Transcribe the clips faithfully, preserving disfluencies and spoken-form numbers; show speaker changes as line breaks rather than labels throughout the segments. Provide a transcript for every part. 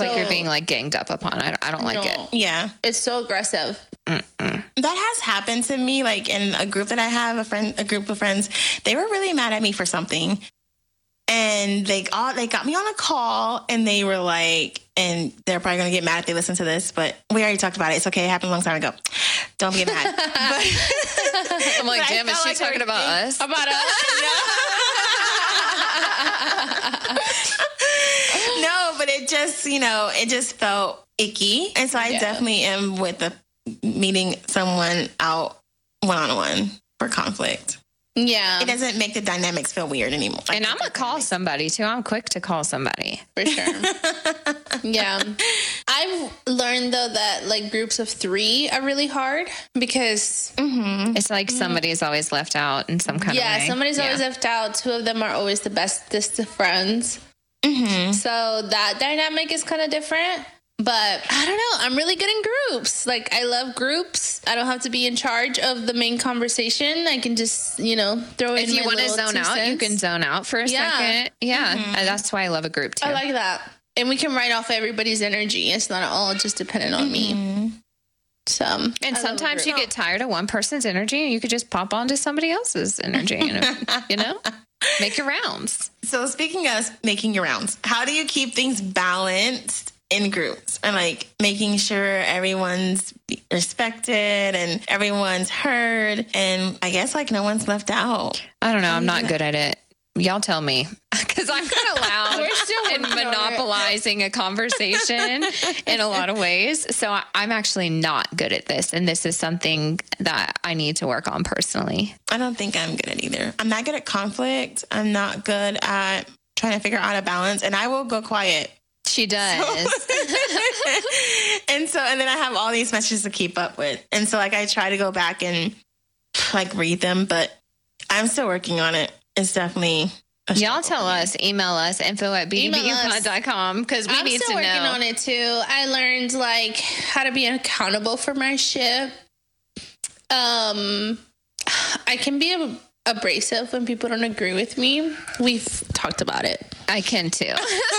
Like you're being like ganged up upon. I don't, I don't like
no.
it.
Yeah.
It's so aggressive.
Mm-mm.
That has happened to me, like in a group that I have, a friend, a group of friends. They were really mad at me for something. And they all they got me on a call and they were like, and they're probably going to get mad if they listen to this, but we already talked about it. It's okay. It happened a long time ago. Don't get mad. But,
I'm like, damn, is she
like
talking about us?
About us?
No, but it just, you know, it just felt icky. And so I
Yeah.
definitely am with the meeting someone out one-on-one for conflict.
Yeah.
It doesn't make the dynamics feel weird anymore. Like,
And I'm going to call somebody too. I'm quick to call somebody.
For sure. Yeah. I've learned though that like groups of three are really hard because
Mm-hmm.
It's like somebody's always left out in some kind
yeah,
of way.
somebody's
Yeah.
always left out. Two of them are always the bestest of friends.
Mm-hmm.
So that dynamic is kind of different. But I don't know. I'm really good in groups. Like, I love groups. I don't have to be in charge of the main conversation. I can just, you know, throw in
If you
my
want to
little
zone
two
out, you
cents.
can zone out for a
Yeah.
second. Yeah. And that's why I love a group too.
I like that. And we can write off everybody's energy. It's not all just dependent on me. So,
and
I love a
sometimes you
group.
get tired of one person's energy and you could just pop onto somebody else's energy, you know, you know? Make your rounds.
So speaking of making your rounds, how do you keep things balanced in groups and like making sure everyone's respected and everyone's heard and I guess like no one's left out?
I don't know. I'm not good at it. Y'all tell me, because I'm kind of loud
We're still
and
working on it.
monopolizing a conversation in a lot of ways. So I, I'm actually not good at this. And this is something that I need to work on personally.
I don't think I'm good at either. I'm not good at conflict. I'm not good at trying to figure out a balance and I will go quiet.
She does.
And so, and then I have all these messages to keep up with. And so like I try to go back and like read them, but I'm still working on it. It's definitely a
Y'all
struggle
tell
for me.
us, email us, info at b d b u pod dot com because we
I'm
need
still
to
working
know.
on it too. I learned like how to be accountable for my shit. Um, I can be ab- abrasive when people don't agree with me. We've talked about it.
I can too.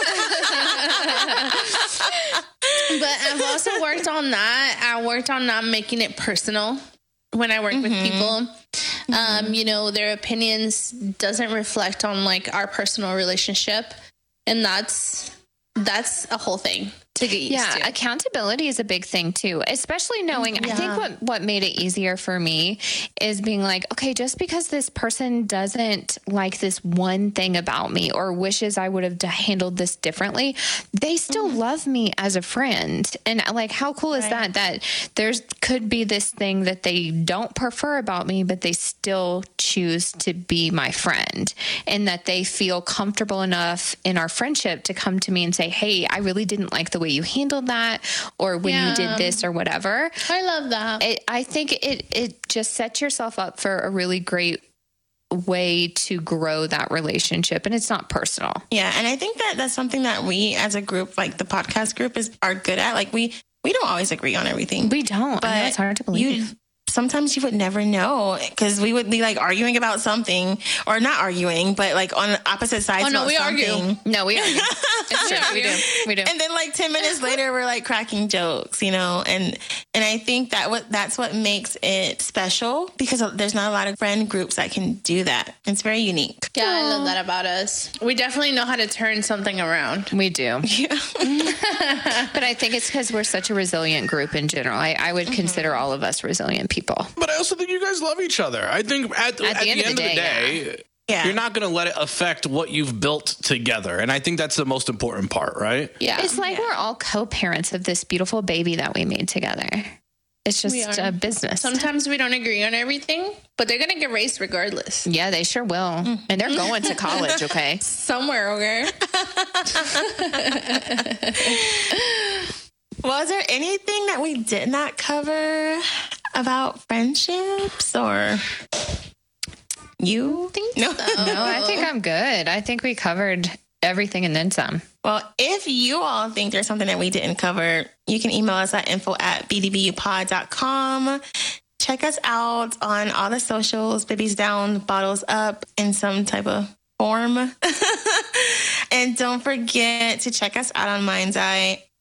But I've also worked on that. I worked on not making it personal when I work with people. Um, you know, their opinions doesn't reflect on like our personal relationship. And that's that's a whole thing to get used
Yeah,
to.
accountability is a big thing too, especially knowing, I think
Yeah.
what, what made it easier for me is being like, okay, just because this person doesn't like this one thing about me or wishes I would have d- handled this differently, they still love me as a friend. And like, how cool is
Right.
that? That there's could be this thing that they don't prefer about me, but they still choose to be my friend and that they feel comfortable enough in our friendship to come to me and say, hey, I really didn't like the way you handled that or when you
Yeah.
did this or whatever.
I love that.
It, I think it, it just sets yourself up for a really great way to grow that relationship. And it's not personal.
Yeah, and I think that that's something that we as a group, like the podcast group, is are good at. Like we we don't always agree on everything,
We don't.
but
I know it's hard to believe.
You, sometimes you would never know because we would be like arguing about something or not arguing, but like on opposite sides.
Oh, no,
about
we argue.
something.
no, we argue. It's true. We do. We do.
And then like ten minutes later, we're like cracking jokes, you know, and and I think that what that's what makes it special because there's not a lot of friend groups that can do that. It's very unique.
Yeah, I love that about us. We definitely know how to turn something around.
We do.
Yeah.
But I think it's because we're such a resilient group in general. I, I would consider all of us resilient people.
But I also think you guys love each other. I think at, at, the, end, of the day,
day,
Yeah.
you're not going to let it affect what you've built together. And I think that's the most important part, right?
Yeah.
It's like we're all co-parents of this beautiful baby that we made together. It's
We
just
are.
a business.
Sometimes we don't agree on everything, but they're going to get raised regardless.
Yeah, they sure will. And they're going to college, okay?
Somewhere, okay?
Was there anything that we did not cover about friendships or you?
Think
No.
so.
No, I think I'm good. I think we covered everything and then some.
Well, if you all think there's something that we didn't cover, you can email us at info at b d b u pod dot com. Check us out on all the socials, Babies Down, Bottles Up, in some type of form. And don't forget to check us out on Mind's Eye